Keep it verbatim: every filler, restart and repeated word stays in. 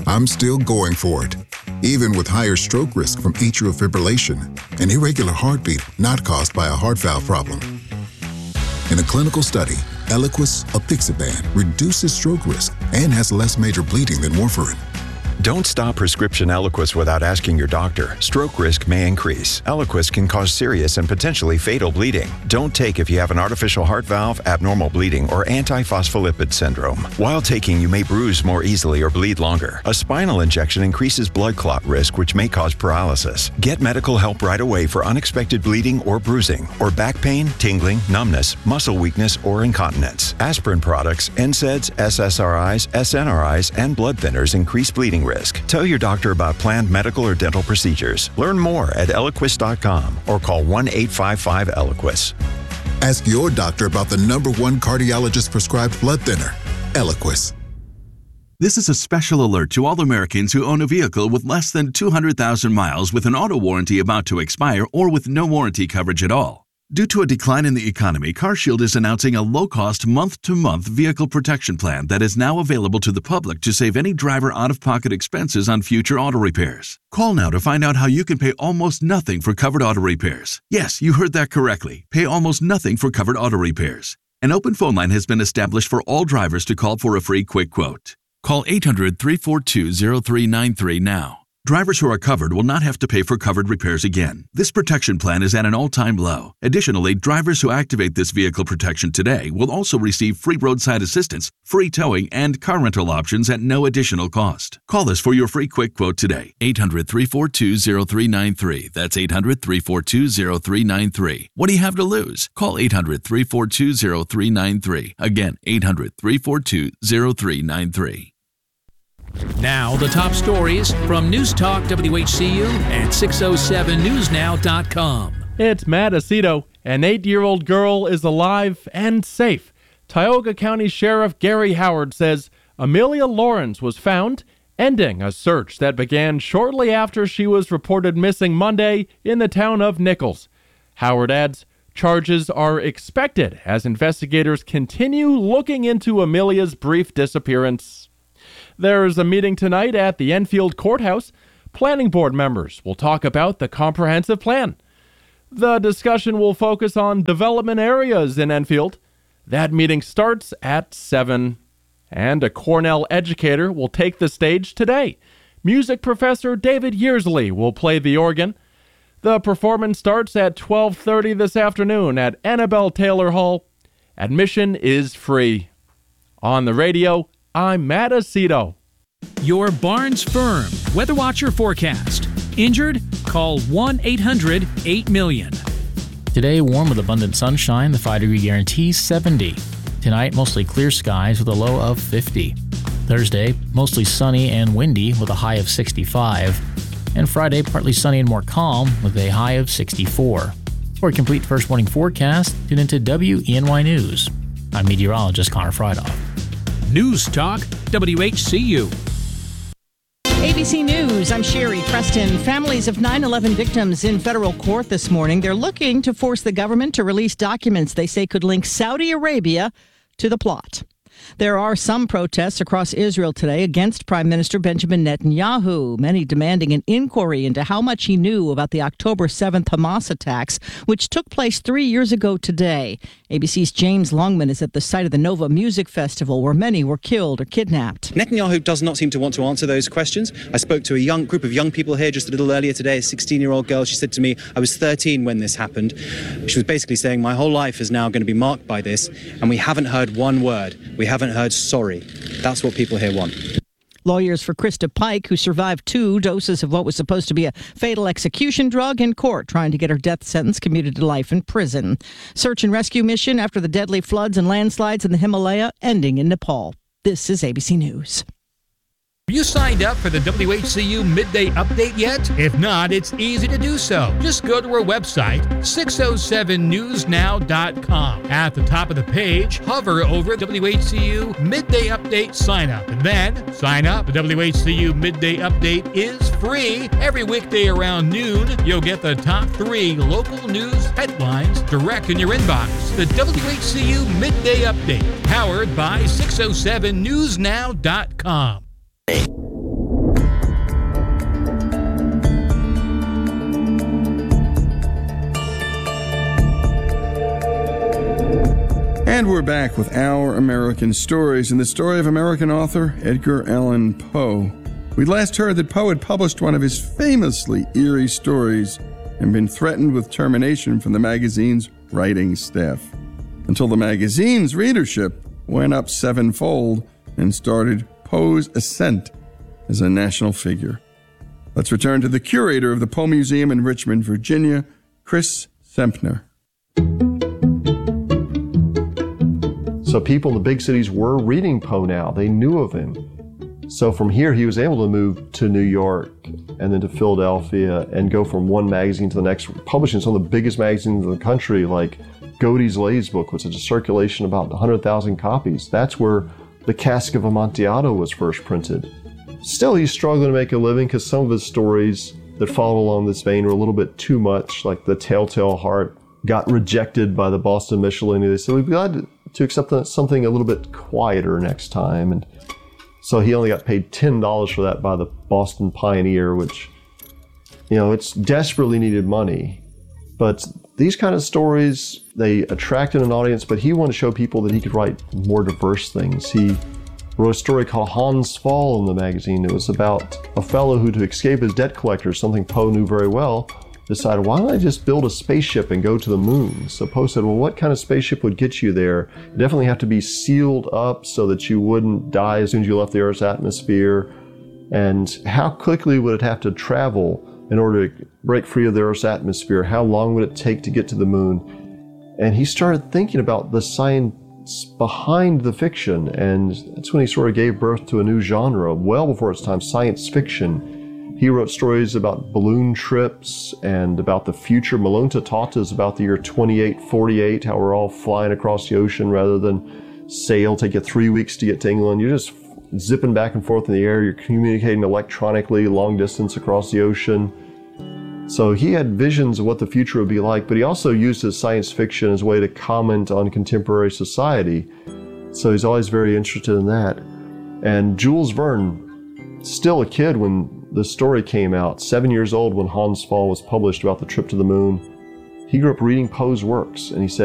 I'm still going for it, even with higher stroke risk from atrial fibrillation, an irregular heartbeat not caused by a heart valve problem. In a clinical study, Eliquis apixaban reduces stroke risk and has less major bleeding than warfarin. Don't stop prescription Eliquis without asking your doctor. Stroke risk may increase. Eliquis can cause serious and potentially fatal bleeding. Don't take if you have an artificial heart valve, abnormal bleeding, or antiphospholipid syndrome. While taking, you may bruise more easily or bleed longer. A spinal injection increases blood clot risk, which may cause paralysis. Get medical help right away for unexpected bleeding or bruising, or back pain, tingling, numbness, muscle weakness, or incontinence. Aspirin products, N SAIDs, S S R Is, S N R Is, and blood thinners increase bleeding risk. Tell your doctor about planned medical or dental procedures. Learn more at Eliquis dot com or call one eight five five Eliquis. Ask your doctor about the number one cardiologist prescribed blood thinner, Eliquis. This is a special alert to all Americans who own a vehicle with less than two hundred thousand miles with an auto warranty about to expire or with no warranty coverage at all. Due to a decline in the economy, CarShield is announcing a low-cost month-to-month vehicle protection plan that is now available to the public to save any driver out-of-pocket expenses on future auto repairs. Call now to find out how you can pay almost nothing for covered auto repairs. Yes, you heard that correctly. Pay almost nothing for covered auto repairs. An open phone line has been established for all drivers to call for a free quick quote. Call eight hundred, three four two, zero three nine three now. Drivers who are covered will not have to pay for covered repairs again. This protection plan is at an all-time low. Additionally, drivers who activate this vehicle protection today will also receive free roadside assistance, free towing, and car rental options at no additional cost. Call us for your free quick quote today. eight hundred, three four two, zero three nine three. That's eight hundred, three four two, zero three nine three. What do you have to lose? Call eight hundred, three four two, zero three nine three. Again, eight hundred, three four two, zero three nine three. Now, the top stories from News Talk W H C U and six oh seven news now dot com. It's Matt Aceto. An eight-year-old girl is alive and safe. Tioga County Sheriff Gary Howard says Amelia Lawrence was found, ending a search that began shortly after she was reported missing Monday in the town of Nichols. Howard adds, charges are expected as investigators continue looking into Amelia's brief disappearance. There is a meeting tonight at the Enfield Courthouse. Planning board members will talk about the comprehensive plan. The discussion will focus on development areas in Enfield. That meeting starts at seven. And a Cornell educator will take the stage today. Music professor David Yearsley will play the organ. The performance starts at twelve thirty this afternoon at Annabelle Taylor Hall. Admission is free. On the radio, I'm Matt Aceto. Your Barnes Firm Weather Watcher forecast. Injured? Call one eight hundred, eight million. Today, warm with abundant sunshine. The five-degree guarantee, seventy. Tonight, mostly clear skies with a low of fifty. Thursday, mostly sunny and windy with a high of sixty-five. And Friday, partly sunny and more calm with a high of sixty-four. For a complete first morning forecast, tune into W E N Y News. I'm meteorologist Connor Friedhoff. News Talk W H C U. A B C News, I'm Sherry Preston. Families of nine eleven victims in federal court this morning. They're looking to force the government to release documents they say could link Saudi Arabia to the plot. There are some protests across Israel today against Prime Minister Benjamin Netanyahu, many demanding an inquiry into how much he knew about the October seventh Hamas attacks, which took place three years ago today. A B C's James Longman is at the site of the Nova Music Festival, where many were killed or kidnapped. Netanyahu does not seem to want to answer those questions. I spoke to a young group of young people here just a little earlier today, a sixteen-year-old girl. She said to me, I was thirteen when this happened. She was basically saying, my whole life is now going to be marked by this, and we haven't heard one word. We haven't heard sorry. That's what people here want. Lawyers for Krista Pike, who survived two doses of what was supposed to be a fatal execution drug, in court trying to get her death sentence commuted to life in prison. Search and rescue mission after the deadly floods and landslides in the Himalaya ending in Nepal. This is A B C News. Have you signed up for the W H C U Midday Update yet? If not, it's easy to do so. Just go to our website, six oh seven news now dot com. At the top of the page, hover over W H C U Midday Update Sign Up. And then, sign up. The W H C U Midday Update is free. Every weekday around noon, you'll get the top three local news headlines direct in your inbox. The W H C U Midday Update, powered by six oh seven news now dot com. And we're back with Our American Stories and the story of American author Edgar Allan Poe. We last heard that Poe had published one of his famously eerie stories and been threatened with termination from the magazine's writing staff, until the magazine's readership went up sevenfold and started Poe's ascent as a national figure. Let's return to the curator of the Poe Museum in Richmond, Virginia, Chris Sempner. So people in the big cities were reading Poe now. They knew of him. So from here, he was able to move to New York and then to Philadelphia and go from one magazine to the next, publishing some of the biggest magazines in the country, like Godey's Lays Book, which is a circulation of about one hundred thousand copies. That's where The Cask of Amontillado was first printed. Still, he's struggling to make a living because some of his stories that follow along this vein were a little bit too much, like The Telltale Heart got rejected by the Boston Miscellany. They said, we've got to accept something a little bit quieter next time. And so he only got paid ten dollars for that by the Boston Pioneer, which, you know, it's desperately needed money. But these kind of stories, they attracted an audience, but he wanted to show people that he could write more diverse things. He wrote a story called Hans Pfaall in the magazine. It was about a fellow who, to escape his debt collectors, something Poe knew very well, decided, why don't I just build a spaceship and go to the moon? So Poe said, well, what kind of spaceship would get you there? You definitely have to be sealed up so that you wouldn't die as soon as you left the Earth's atmosphere. And how quickly would it have to travel in order to break free of the Earth's atmosphere? How long would it take to get to the moon? And he started thinking about the science behind the fiction, and that's when he sort of gave birth to a new genre, well before its time, science fiction. He wrote stories about balloon trips and about the future. Malone taught us about the year twenty-eight forty-eight, how we're all flying across the ocean rather than sail, take you three weeks to get to England. You're just zipping back and forth in the air. You're communicating electronically long distance across the ocean. So he had visions of what the future would be like, but he also used his science fiction as a way to comment on contemporary society. So he's always very interested in that. And Jules Verne, still a kid when the story came out, seven years old when Hans Pfaall was published about the trip to the moon, he grew up reading Poe's works, and he said